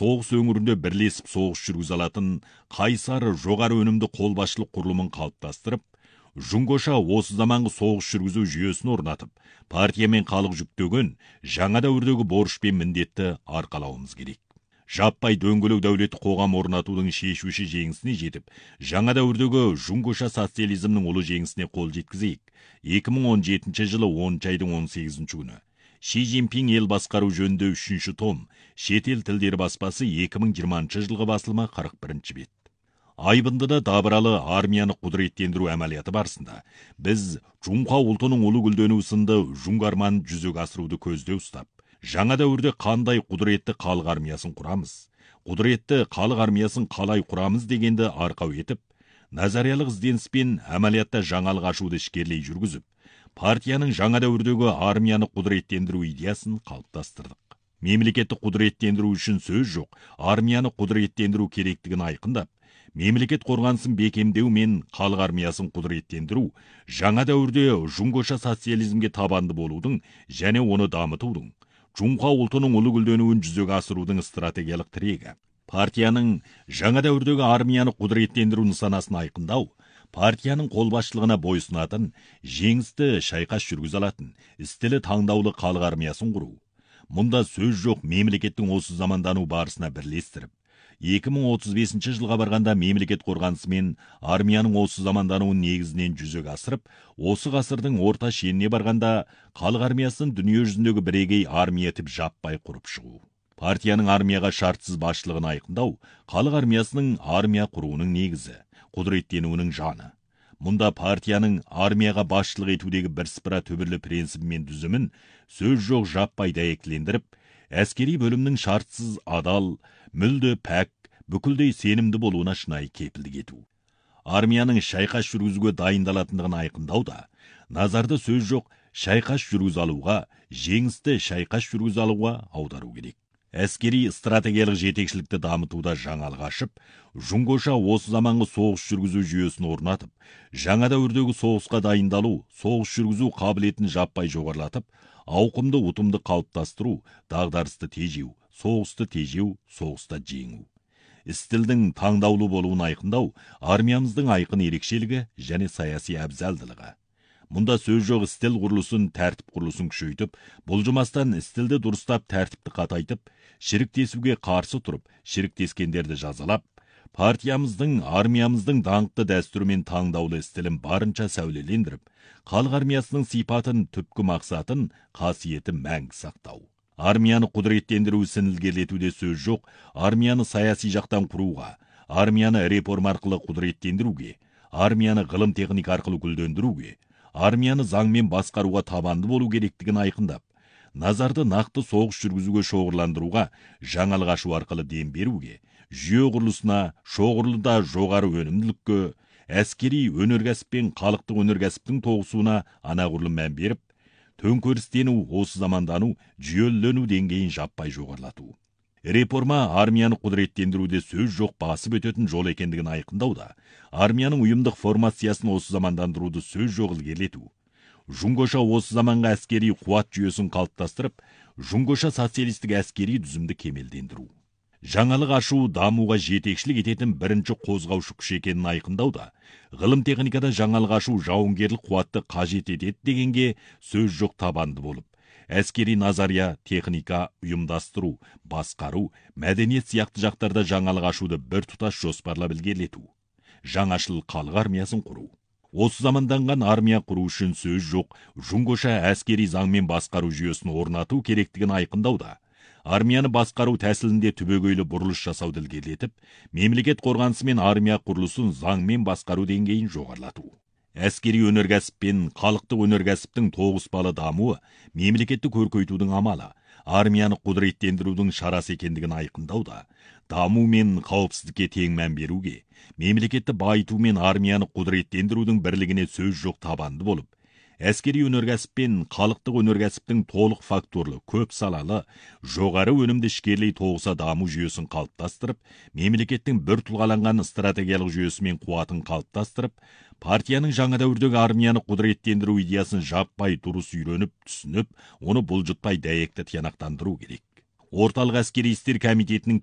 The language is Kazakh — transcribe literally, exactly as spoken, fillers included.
соғыс өңірінде бірлесіп соғыс жүргізе алатын қайсар жоғары өнімді қолбасшылық құрылымын қалыптастырып, Жұңгоша осы заманғы соғыс жүргізу жүйесін орнатып, партия мен халық жүктеген жаңа дәуірдегі борыш пен міндетті арқалауымыз керек. Жаппай дөңгелек дәулетті қоғам орнатудың шешуші жеңісіне жетіп, жаңа дәуірдегі Жұңгоша социализмнің ұлы жеңісіне қол жеткізейік. екі мың он жетінші жылы оныншы айдың он сегізінші күні Ши Цзиньпин ел басқару жөнінде үшінші том шетел тілдері баспасы екі мың жиырмасыншы жылғы басылма қырық бірінші бет. Айбындыда дабыралы армияны құдыреттендіру әмәлияты барысында біз Жұңқа ұлтының ұлы гүлденуі сынды жұң арманын жүзеге асыруды көзде ұстап, жаңа дәуірде қандай құдіретті халық армиясын құрамыз, құдіретті халық армиясын қалай құрамыз дегенді арқау етіп, назариялық ізденіспен әмәлиятта жаңалық ашуды ішкерлей жүргізіп, партияның жаңа дәуірдегі армияны құдіреттендіру идеясын қалыптастырдық. Мемлекетті құдіреттендіру үшін сөз жоқ, армияны құдіреттендіру керектігін айқындап, мемлекет қорғансын бекемдеу мен халық армиясын құдіреттендіру жаңа дәуірде Жұңгоша социализмге табанды болудың және оны дамытудың, Жұңқа ұлтының ұлы гүлденуін жүзеге асырудың стратегиялық тірегі. Партияның жаңа дәуірдегі армияны құдіреттендіру нысанасын айқындау, партияның қолбасшылығына бойсынатын, жеңісті шайқас жүргізе алатын, істілі таңдаулы халық армиясын құру. Мұнда сөз жоқ мемлекеттің осы замандану барысына бірлестіріп, екі мың отыз бесінші жылға барғанда мемлекет қорғанысы мен армияның осы замандануын негізінен жүзеге асырып, осы ғасырдың орта шеніне барғанда халық армиясын дүние жүзіндегі бірегей армия етіп жаппай құрып шығу. Партияның армияға шартсыз басшылығын айқындау, халық армиясының армия құруының негізі, құдіреттенуінің жаны. Мұнда партияның армияға басшылық етудегі бірсыпыра түбірлі принципі мен дүзімін сөз жоқ жаппай дәйектілендіріп, әскери бөлімнің шартсыз адал, мүлде пәк, бүкілдей сенімді болуына шынайы кепілдік ету. Армияның шайқас жүргізуге дайындалатындығын айқындауда, назарды сөз жоқ шайқас жүргізе алуға, жеңісті шайқас жүргізе алуға аудару керек. Әскери стратегиялық жетекшілікті дамытуда жаңалық ашып, Жұңгоша осы заманғы соғыс жүргізу жүйесін орнатып, жаңа дәуірдегі соғысқа дайындалу, соғыс жүргізу қабілетін жаппай жоғарылатып, ауқымды ұтымды қалыптастыру, дағдарысты тежеу, соғысты тежеу, соғыста жеңу. Істілдің таңдаулы болуын айқындау, армиямыздың айқын ерекшелігі және саяси әбзалдылығы. Мұнда сөз жоқ істіл құрылысын, тәртіп құрылысын күшейтіп, бұлжымастан істілді дұрыстап, тәртіпті қатайтып, шіріктесуге қарсы тұрып, шіріктескендерді жазалап, партиямыздың, армиямыздың даңқты дәстүрі мен таңдаулы істілін барынша сәулелендіріп, халық армиясының сипатын, түпкі мақсатын, қасиеті мәңгі сақтау. Армияны құдіреттендіру ісін ілгерілетуде сөз жоқ, армияны саяси жақтан құруға, армияны реформа арқылы құдіреттендіруге, армияны ғылым техника арқылы гүлдендіруге, армияны заңмен басқаруға табанды болу керектігін айқындап, назарды нақты соғыс жүргізуге шоғырландыруға, жаңалық ашу арқылы дем беруге, жүйе құрылысына, шоғырлыда жоғары өнімділікке, әскери өнеркәсіп пен халықтық өнеркәсіптің тоғысуына анағұрлым мән беріп, төңкерістену, осы замандану, жүйелену деңгейін жаппай жоғарылату. Реформа армияны құдіреттендіруде сөз жоқ басып өтетін жол екендігін айқындауда, армияның ұйымдық формациясын осы замандандыруды сөз жоқ ілгерілету. Жұңгоша осы заманға әскери қуат жүйесін қалыптастырып, Жұңгоша социалистік әскери дүзімді кемелдендіру. Жаңалық ашу, дамуға жетекшілік ететін бірінші қозғаушы күш екенін айқындауда, ғылым техникада жаңалық ашу жауынгерлік қуатты қажет етеді дегенге сөз жоқ табанды болып, әскери назария, техника, ұйымдастыру, басқару, мәдениет сияқты жақтарда жаңалық ашуды бір тұтас жоспарлап ілгерілету. Жаңашыл халық армиясын құру. Осы заманданған армия құру үшін сөз жоқ, Жұңгоша әскери заңмен басқару жүйесін орнату керектігін айқындауда, армияны басқару тәсілінде түбегейлі бұрылыс жасауды ілгерілетіп, мемлекет қорғанысы мен армия құрылысын заңмен басқару деңгейін жоғарылату. Әскери өнеркәсіп пен халықтық өнеркәсіптің тоғыспалы дамуы мемлекетті көркейтудің амалы, армияны құдіреттендірудің шарасы екендігін айқындауда, даму мен қауіпсіздікке тең мән беруге, мемлекетті байыту мен армияны құдіреттендірудің бірлігіне сөз жоқ табанды болып, әскери өнеркәсіп пен халықтық өнеркәсіптің толық факторлы, көп салалы, жоғары өнімді ішкерлей тоғыса даму жүйесін қалыптастырып, мемлекеттің бір тұлғаланған стратегиялық жүйесі мен қуатын қалыптастырып, партияның жаңа дәуірдегі армияны құдіреттендіру идеясын жаппай дұрыс үйреніп, түсініп, оны бұлжытпай дәйекті тиянақтандыру керек. Орталық әскери істер комитетінің